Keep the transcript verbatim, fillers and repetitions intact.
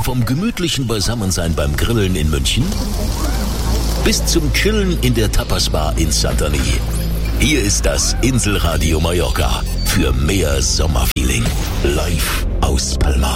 Vom gemütlichen Beisammensein beim Grillen in München bis zum Chillen in der Tapas-Bar in Santani. Hier ist das Inselradio Mallorca für mehr Sommerfeeling. Live aus Palma.